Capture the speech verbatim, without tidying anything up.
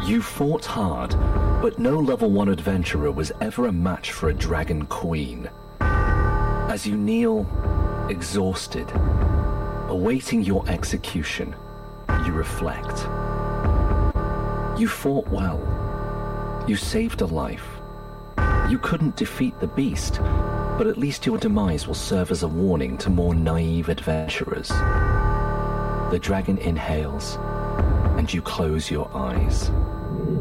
You fought hard, but no level one adventurer was ever a match for a dragon queen. As you kneel, exhausted, awaiting your execution, you reflect. You fought well. You saved a life. You couldn't defeat the beast, but at least your demise will serve as a warning to more naive adventurers. The dragon inhales, and you close your eyes.